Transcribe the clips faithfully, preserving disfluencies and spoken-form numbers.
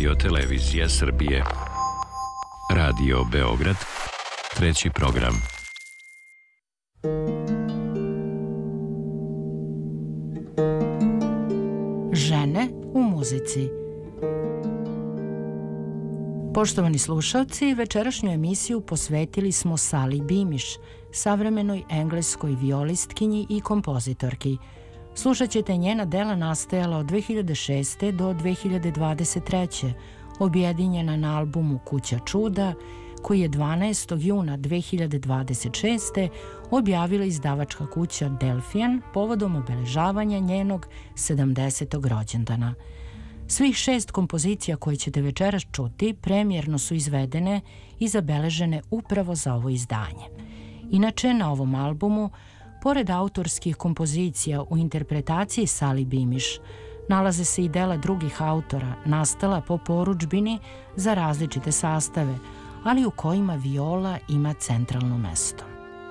Radio Televizija Srbije. Radio Beograd, treći program. Žene u muzici. Poštovani slušalci, večerašnju emisiju posvetili smo Sally Beamish, savremenoj engleskoj violistkinji i kompozitorki. Slušat ćete njena dela nastajala od dve hiljade šeste. do dve hiljade dvadeset treće. objedinjena na albumu Kuća čuda, koji je dvanaestog juna dve hiljade dvadeset šeste. objavila izdavačka kuća Delphian povodom obeležavanja njenog sedamdesetog rođendana. Svih šest kompozicija koje ćete večeras čuti premijerno su izvedene i zabeležene upravo za ovo izdanje. Inače, na ovom albumu, pored autorskih kompozicija u interpretaciji Sally Beamish, nalaze se i dela drugih autora nastala po porudžbini za različite sastave, ali u kojima viola ima centralno mesto.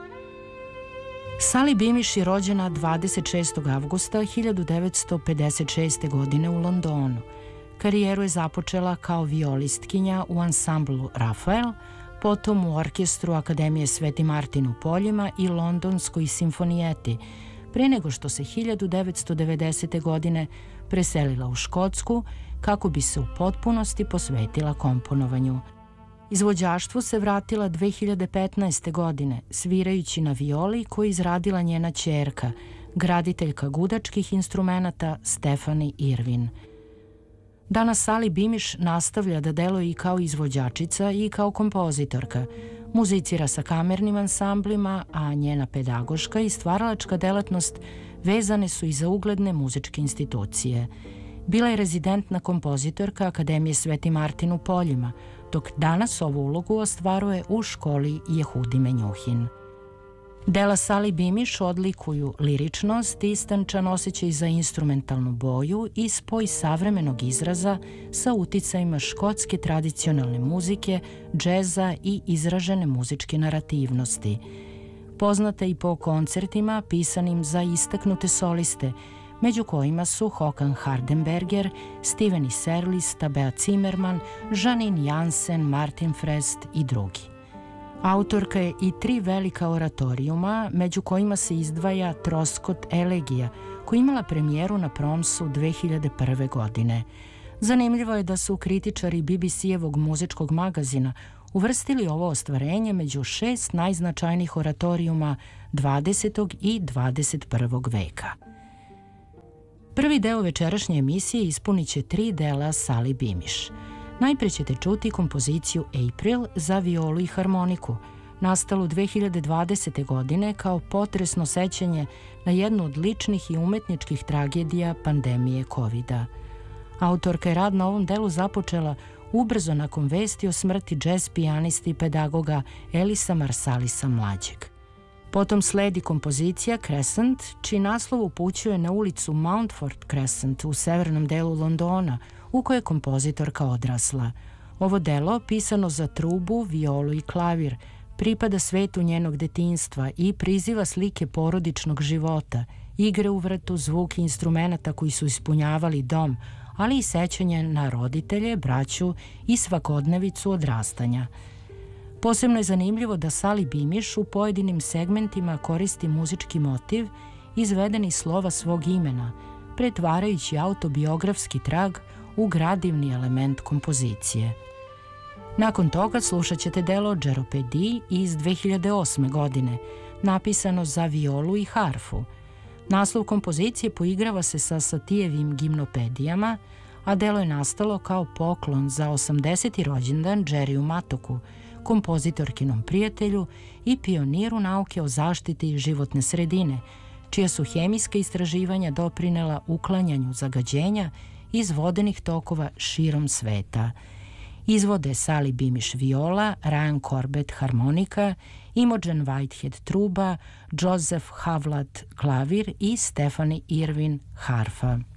Sally Beamish je rođena dvadeset šestog avgusta hiljadu devetsto pedeset šeste. godine u Londonu. Karijeru je započela kao violistkinja u ansamblu Rafael, potom u orkestru Akademije Sveti Martin u Poljima i Londonskoj simfonijeti, pre nego što se hiljadu devetsto devedesete. godine preselila u Škotsku kako bi se u potpunosti posvetila komponovanju. Izvođaštvu se vratila dve hiljade petnaeste. godine, svirajući na violi koju izradila njena ćerka, graditeljka gudačkih instrumenata Stephanie Irwin. Danas Sally Beamish nastavlja da deluje i kao izvođačica i kao kompozitorka. Muzicira sa kamernim ansamblima, a njena pedagoška i stvaralačka delatnost vezane su i za ugledne muzičke institucije. Bila je rezidentna kompozitorka Akademije Sveti Martin u Poljima, dok danas ovu ulogu ostvaruje u školi Jehudi Menjuhin. Dela Sally Beamish odlikuju liričnost, istančan osjećaj za instrumentalnu boju i spoj savremenog izraza sa uticajima škotske tradicionalne muzike, džeza i izražene muzičke narativnosti. Poznata i po koncertima pisanim za istaknute soliste, među kojima su Håkan Hardenberger, Steven Isserlis, Tabea Zimmerman, Janine Jansen, Martin Frest i drugi. Autorka je i tri velika oratorijuma, među kojima se izdvaja Troskot elegija, koja imala premijeru na Promsu dve hiljade prve. godine. Zanimljivo je da su kritičari B B C-evog muzičkog magazina uvrstili ovo ostvarenje među šest najznačajnijih oratorijuma dvadesetog i dvadeset prvog. veka. Prvi deo večerašnje emisije ispunit će tri dela Sally Beamish. Najpre ćete čuti kompoziciju April za violu i harmoniku, nastalu dve hiljade dvadesete. godine kao potresno sećanje na jednu od ličnih i umetničkih tragedija pandemije kovida. Autorka je rad na ovom delu započela ubrzo nakon vesti o smrti džez pijaniste i pedagoga Elisa Marsalisa mlađeg. Potom sledi kompozicija Crescent, čiji naslov upućuje na ulicu Mountford Crescent u severnom delu Londona, u kojoj je kompozitorka odrasla. Ovo delo, pisano za trubu, violu i klavir, pripada svetu njenog detinjstva i priziva slike porodičnog života, igre u vrtu, zvuk instrumenata koji su ispunjavali dom, ali i sećanje na roditelje, braću i svakodnevicu odrastanja. Posebno je zanimljivo da Sally Beamish u pojedinim segmentima koristi muzički motiv izveden iz slova svog imena, pretvarajući autobiografski trag u gradivni element kompozicije. Nakon toga slušat ćete delo Džeropedi iz dve hiljade osme. godine, napisano za violu i harfu. Naslov kompozicije poigrava se sa Satijevim gimnopedijama, a delo je nastalo kao poklon za osamdeseti rođendan Jerryu Matoku, kompozitorkinom prijatelju i pioniru nauke o zaštiti životne sredine, čija su hemijska istraživanja doprinela uklanjanju zagađenja iz vodenih tokova širom sveta. Izvode Sally Beamish viola, Ryan Corbett harmonika, Imogen Whitehead truba, Joseph Havlat klavir i Stephanie Irwin harfa.